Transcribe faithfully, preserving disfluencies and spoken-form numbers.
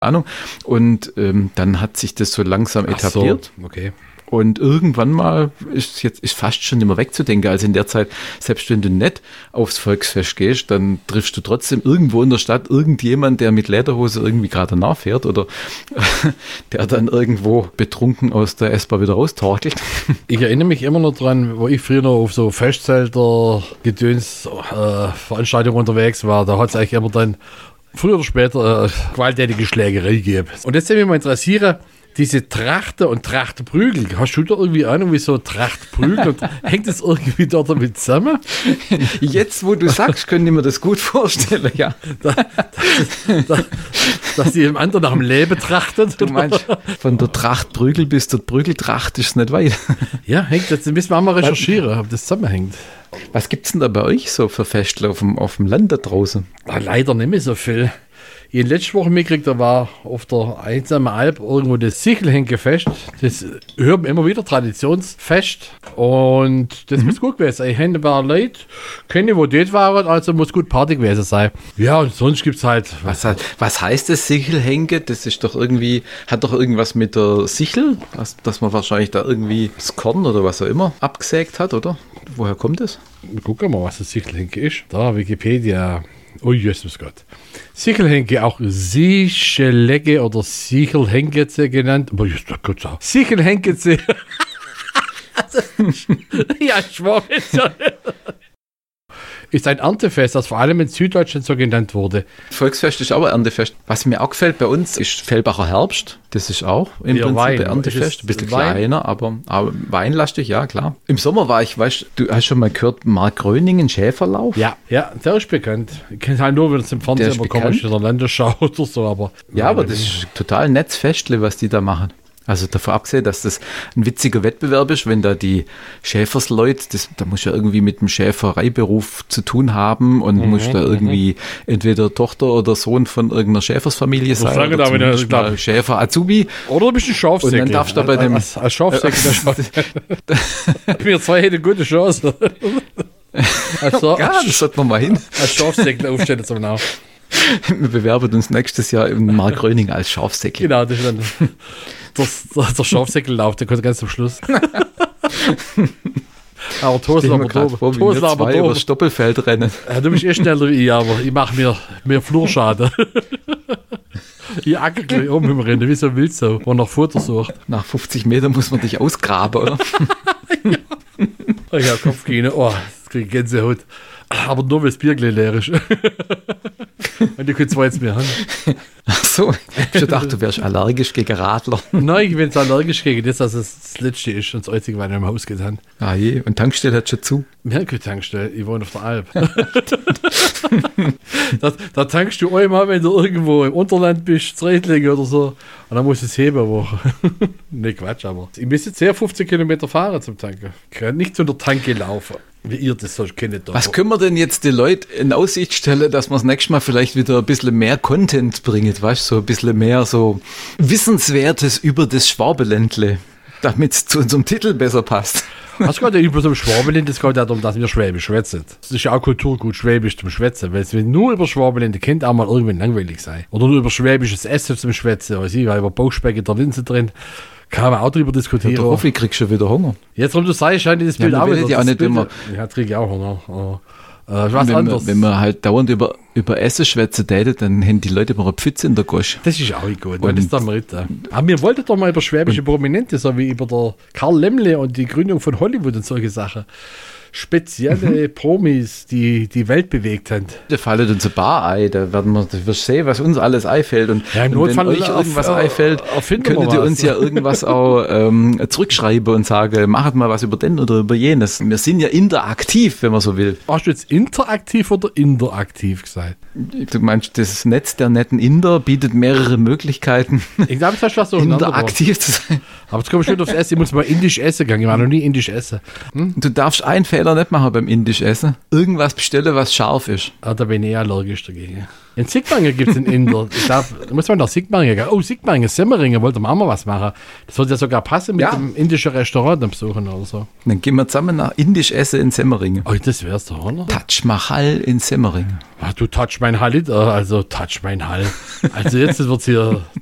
Ahnung. Und ähm, dann hat sich das so langsam Ach etabliert. So, okay. Und irgendwann mal ist jetzt ist fast schon immer wegzudenken. Also in der Zeit, selbst wenn du nicht aufs Volksfest gehst, dann triffst du trotzdem irgendwo in der Stadt irgendjemand, der mit Lederhose irgendwie gerade nachfährt oder der dann irgendwo betrunken aus der S-Bahn wieder raustorkelt. Ich erinnere mich immer noch dran, wo ich früher noch auf so Festzelter, Gedöns, äh, Veranstaltungen unterwegs war. Da hat es eigentlich immer dann früher oder später äh, gewalttätige Schlägerei gegeben. Und jetzt würde mich mal interessieren, diese Trachte und Trachtprügel, hast du da irgendwie Ahnung, wie so Trachtprügel und hängt das irgendwie dort damit zusammen? Jetzt, wo du sagst, könnte ich mir das gut vorstellen, ja. Da, das, da, dass sie dem anderen nach dem Leben trachtet. Du meinst, von der Trachtprügel bis zur Prügeltracht ist es nicht weit. Ja, hängt, das müssen wir auch mal recherchieren, ob das zusammenhängt. Was gibt es denn da bei euch so für Festle auf dem, auf dem Land da draußen? Ah, leider nicht mehr so viel. Ich habe letzte Woche mitgekriegt, da war auf der einsamen Alp irgendwo das Sichelhenkefest. Das hört man immer wieder, Traditionsfest. Und das mhm. muss gut gewesen sein. Ich habe ein paar Leute kenne, wo dort waren, also muss gut Party gewesen sein. Ja, und sonst gibt es halt... Was, was heißt das Sichelhenke? Das ist doch irgendwie, hat doch irgendwas mit der Sichel, dass, dass man wahrscheinlich da irgendwie das Korn oder was auch immer abgesägt hat, oder? Woher kommt das? Gucken wir mal, was das Sichelhenke ist. Da, Wikipedia... Oh, Jesus Gott. Sichelhenke, auch Sichelegge oder Sichelhenkeze genannt. Aber just Gott auch. Sichelhenkeze. Ja, ich war jetzt ja. Ist ein Erntefest, das vor allem in Süddeutschland so genannt wurde. Volksfest ist auch ein Erntefest. Was mir auch gefällt bei uns, ist Fellbacher Herbst. Das ist auch im ja, Prinzip Wein. ein Erntefest. Ein bisschen Wein? kleiner, aber, aber weinlastig, ja klar. Im Sommer war ich, weißt du, hast schon mal gehört, Markgröningen Schäferlauf? Ja, ja, der ist bekannt. Ich kenne halt nur, wenn es im Fernsehen immer kommt, in der Landesschau oder so. Aber ja, aber das ist total nettes Festle, was die da machen. Also davon abgesehen, dass das ein witziger Wettbewerb ist, wenn da die Schäfersleute, das, da muss ja irgendwie mit dem Schäfereiberuf zu tun haben und mhm, muss da irgendwie mhm. entweder Tochter oder Sohn von irgendeiner Schäfersfamilie sein oder oder zumindest da, mal Schäfer Azubi. Oder du bist ein Schafsäckle. Und dann darfst du bei dem... Als, als Schafsäckle. Wir zwei hätten eine gute Chance. Also, ja, das sollten wir mal hin. Als Schafsäckle aufstellen zum Now. Wir bewerben uns nächstes Jahr im Markgröningen als Schafsäckle. Genau, das ist dann... Der, der, der Schafsäckellauf, der kommt ganz zum Schluss. Aber Tosel aber da. Vor, Tosel aber da. Über das Stoppelfeld rennen. Ja, du bist eh schneller wie ich, aber ich mache mir mehr Flurschaden. Ich acker gleich um im Rennen, wie so ein Wildsau, wo nach Futter sucht. Nach fünfzig Metern muss man dich ausgraben, oder? Ja. Ich hab Kopfgene, oh, das krieg ich Gänsehaut. Aber nur, weil das Bier gleich leer ist. Und die können zwar jetzt mehr haben. Ach so, ich dachte, du wärst allergisch gegen Radler. Nein, ich bin jetzt allergisch gegen das, dass es das Letzte ist und das Einzige, was ich im Haus getan. Ah je, und Tankstelle hat schon zu? Ja, keine Tankstelle, ich wohne auf der Alp. da, da tankst du einmal, wenn du irgendwo im Unterland bist, Zreitlingen oder so, und dann musst du es heben. Wo. Ne, Quatsch, aber ich muss jetzt sehr fünfzehn Kilometer fahren zum Tanken. Ich kann nicht zu der Tanke laufen. Wie ihr das so kennt. Was können wir denn jetzt den Leuten in Aussicht stellen, dass wir das nächste Mal vielleicht wieder ein bisschen mehr Content bringen, weißt du, so ein bisschen mehr so Wissenswertes über das Schwabeländle, damit es zu unserem Titel besser passt. Es geht ja über so ein Schwabeland, es geht ja darum, dass wir Schwäbisch schwätzen. Das ist ja auch Kulturgut, Schwäbisch zum Schwätzen, weil es nur über Schwabeland kennt auch mal irgendwann langweilig sein. Oder nur über schwäbisches Essen zum Schwätzen, weiß ich, weil über Bauchspeck der Linse drin. Kann man auch drüber diskutieren. Ja, Hoffi, kriegst du schon wieder Hunger. Jetzt, warum du sagst, scheint das Bild ja, auch wieder. Ja, auch nicht immer. Ja, kriege ich auch Hunger. Aber, äh, was wenn, anderes. Man, wenn man halt dauernd über, über Essen schwätzen täte, dann haben die Leute immer eine Pfütze in der Gosch. Das ist auch gut. Und das ist dann mit, äh. Aber wir wollten doch mal über schwäbische Prominente, so wie über der Karl Lemmle und die Gründung von Hollywood und solche Sachen. Spezielle mhm. Promis, die die Welt bewegt haben. Da fallen uns ein paar ein, da werden wir, da wirst du sehen, was uns alles einfällt. Und, ja, und wenn euch irgendwas auf, einfällt, könntet ihr uns ja irgendwas auch ähm, zurückschreiben und sagen, macht mal was über den oder über jenes. Wir sind ja interaktiv, wenn man so will. Hast du jetzt interaktiv oder interaktiv gesagt? Du meinst, das Netz der netten Inder bietet mehrere Möglichkeiten, ich glaube, das was so interaktiv zu sein. Aber jetzt komme ich schon aufs Essen, ich muss mal indisch essen gehen, ich war noch nie indisch essen. Hm? Du darfst ein Fehler nicht machen beim indisch Essen. Irgendwas bestellen, was scharf ist. Ah, da bin ich allergisch dagegen. In Sigmaringen gibt es einen Inder. Ich glaub, da muss man nach Sigmaringen gehen. Oh, Sigmaringen, Semmeringen, wollte man auch mal was machen. Das würde ja sogar passen mit Ja. dem indischen Restaurant besuchen oder so. Dann gehen wir zusammen nach indisch Essen in Semmeringen. Oh, das wär's doch, oder? Taj Mahal in Semmeringen. Ach, du touch mein Hall, also touch mein Hall. Also jetzt wird's hier